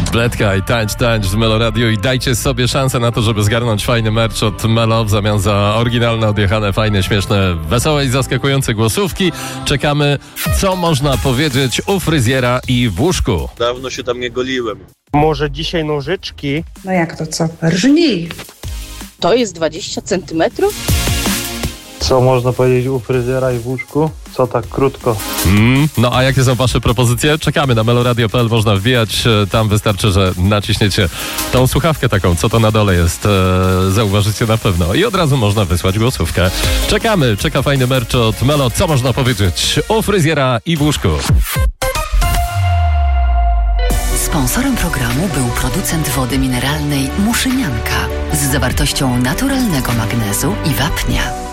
Bledka i tańcz w Melo Radio i dajcie sobie szansę na to, żeby zgarnąć fajny merch od Melo w zamian za oryginalne, odjechane, fajne, śmieszne, wesołe i zaskakujące głosówki. Czekamy, co można powiedzieć u fryzjera i w łóżku. Dawno się tam nie goliłem. Może dzisiaj nożyczki? No jak to co? Rżnij. To jest 20 centymetrów? Co można powiedzieć u fryzjera i w łóżku? Co tak krótko? No a jakie są wasze propozycje? Czekamy na meloradio.pl, można wbijać, tam wystarczy, że naciśniecie tą słuchawkę taką, co to na dole jest, zauważycie na pewno i od razu można wysłać głosówkę. Czekamy, czeka fajny merch od Melo, co można powiedzieć u fryzjera i w łóżku. Sponsorem programu był producent wody mineralnej Muszynianka z zawartością naturalnego magnezu i wapnia.